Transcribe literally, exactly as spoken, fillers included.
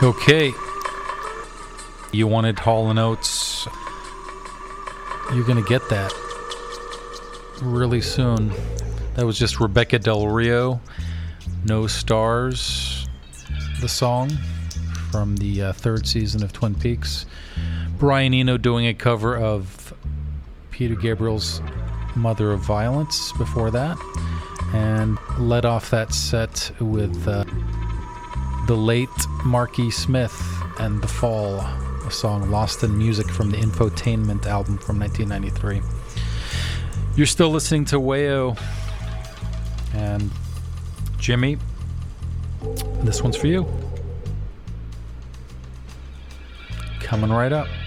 Okay. You wanted Hall and Oates. You're going to get that really soon. That was just Rebecca Del Rio, No Stars, the song from the uh, third season of Twin Peaks. Brian Eno doing a cover of Peter Gabriel's Mother of Violence before that. And led off that set with uh, the late Marky Smith and The Fall, a song Lost in Music from the Infotainment album from nineteen ninety-three. You're still listening to Wayo. And Jimmy, this one's for you. Coming right up.